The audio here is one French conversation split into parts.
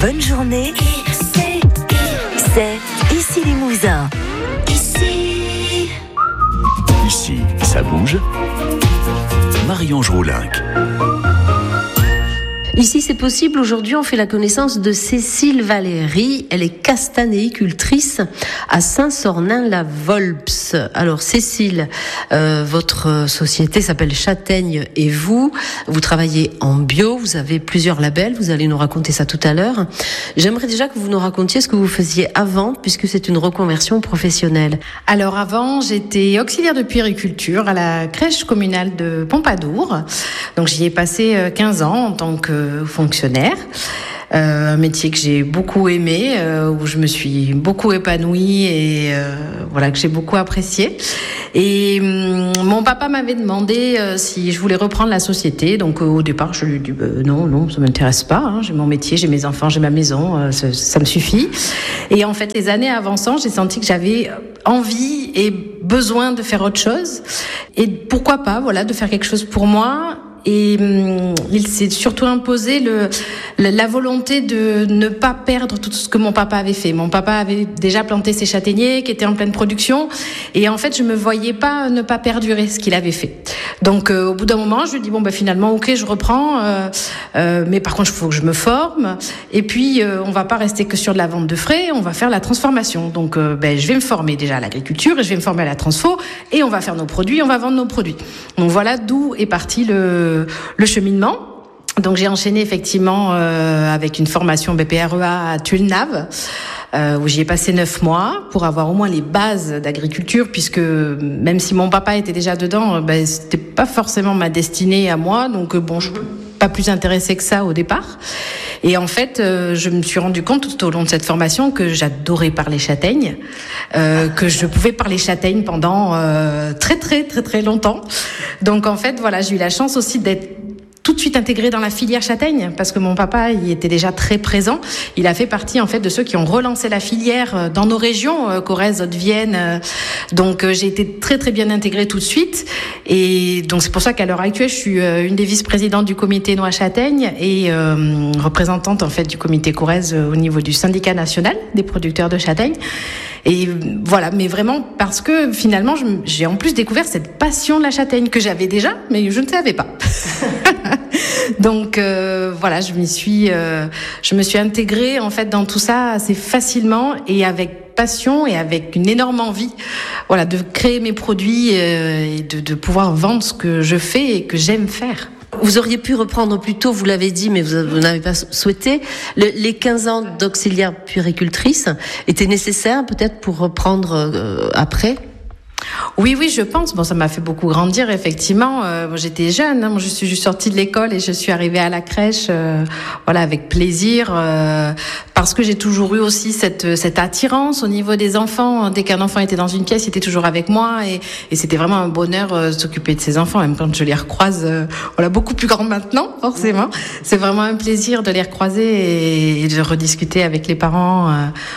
bonne journée. C'est Ici Limousin. Ici, ça bouge. Marie-Ange Roulinck. Ici, c'est possible. Aujourd'hui, on fait la connaissance de Cécile Valéry. Elle est castanéicultrice à Saint-Sornin-la-Volps. Alors, Cécile, votre société s'appelle Châtaigne et vous travaillez en bio, vous avez plusieurs labels, vous allez nous raconter ça tout à l'heure. J'aimerais déjà que vous nous racontiez ce que vous faisiez avant, puisque c'est une reconversion professionnelle. Alors avant, j'étais auxiliaire de puériculture à la crèche communale de Pompadour. Donc j'y ai passé 15 ans en tant que fonctionnaire. Un métier que j'ai beaucoup aimé, où je me suis beaucoup épanouie et que j'ai beaucoup apprécié. Et mon papa m'avait demandé si je voulais reprendre la société. Donc au départ, je lui ai dit non, ça m'intéresse pas. Hein. J'ai mon métier, j'ai mes enfants, j'ai ma maison, ça me suffit. Et en fait, les années avançant, j'ai senti que j'avais envie et besoin de faire autre chose. Et pourquoi pas, de faire quelque chose pour moi. Et il s'est surtout imposé la volonté de ne pas perdre tout ce que mon papa avait fait. Mon papa avait déjà planté ses châtaigniers qui étaient en pleine production. Et en fait, je me voyais pas ne pas perdurer ce qu'il avait fait. Donc, au bout d'un moment, je lui dis finalement, ok, je reprends. Mais par contre, il faut que je me forme. Et puis, on va pas rester que sur de la vente de frais. On va faire la transformation. Donc, je vais me former déjà à l'agriculture et je vais me former à la transfo. Et on va faire nos produits, on va vendre nos produits. Donc, voilà d'où est parti le cheminement. Donc j'ai enchaîné effectivement avec une formation BPREA à Tulle-Nave, où j'y ai passé 9 mois pour avoir au moins les bases d'agriculture, puisque même si mon papa était déjà dedans, c'était pas forcément ma destinée à moi, donc je suis pas plus intéressée que ça au départ. Et en fait, je me suis rendu compte tout au long de cette formation que j'adorais parler châtaigne, que je pouvais parler châtaigne pendant très très très très longtemps. Donc en fait, j'ai eu la chance aussi d'être tout de suite intégré dans la filière châtaigne, parce que mon papa, il était déjà très présent. Il a fait partie, en fait, de ceux qui ont relancé la filière dans nos régions, Corrèze, Haute-Vienne. Donc, j'ai été très, très bien intégrée tout de suite. Et donc, c'est pour ça qu'à l'heure actuelle, je suis une des vice-présidentes du comité Noix Châtaigne et représentante, en fait, du comité Corrèze au niveau du syndicat national des producteurs de châtaigne. Et mais vraiment parce que finalement, j'ai en plus découvert cette passion de la châtaigne que j'avais déjà, mais je ne savais pas. Donc je me suis intégrée en fait dans tout ça assez facilement et avec passion et avec une énorme envie, de créer mes produits et de pouvoir vendre ce que je fais et que j'aime faire. Vous auriez pu reprendre plus tôt, vous l'avez dit, mais vous n'avez pas souhaité. Les 15 ans d'auxiliaire puéricultrice étaient nécessaires peut-être pour reprendre après ? Oui, je pense. Ça m'a fait beaucoup grandir, effectivement. J'étais jeune, je suis juste sortie de l'école et je suis arrivée à la crèche, avec plaisir, parce que j'ai toujours eu aussi cette attirance au niveau des enfants. Dès qu'un enfant était dans une pièce, il était toujours avec moi et c'était vraiment un bonheur de s'occuper de ses enfants, même quand je les recroise, beaucoup plus grands maintenant, forcément. C'est vraiment un plaisir de les recroiser et de rediscuter avec les parents.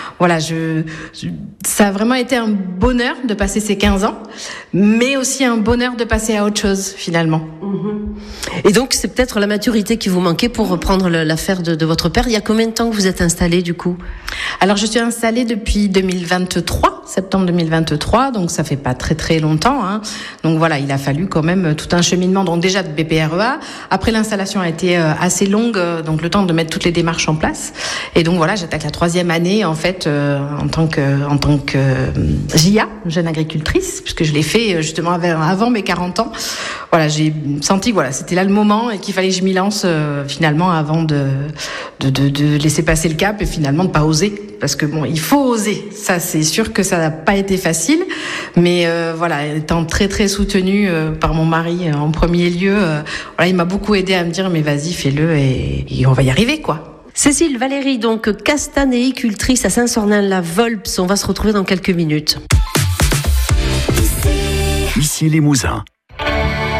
Ça a vraiment été un bonheur de passer ces 15 ans, mais aussi un bonheur de passer à autre chose, finalement. Et donc, c'est peut-être la maturité qui vous manquait pour reprendre l'affaire de votre père. Il y a combien de temps que vous êtes installée, du coup ? Alors, je suis installée depuis 2023, septembre 2023, donc ça fait pas très très longtemps. Hein. Donc il a fallu quand même tout un cheminement, donc déjà de BPREA. Après, l'installation a été assez longue, donc le temps de mettre toutes les démarches en place. Et donc j'attaque la 3e année, en fait, en tant que JA, jeune agricultrice, puisque je l'ai fait justement avant mes 40 ans. J'ai senti que c'était là le moment et qu'il fallait que je m'y lance finalement avant de laisser passer le cap et finalement de pas oser. Parce que il faut oser. Ça, c'est sûr que ça n'a pas été facile. Mais étant très très soutenue par mon mari en premier lieu, il m'a beaucoup aidée à me dire mais vas-y, fais-le et on va y arriver, quoi. Cécile Valéry, donc castanéicultrice à Saint-Sornin-la-Volps. On va se retrouver dans quelques minutes. Ici Limousin.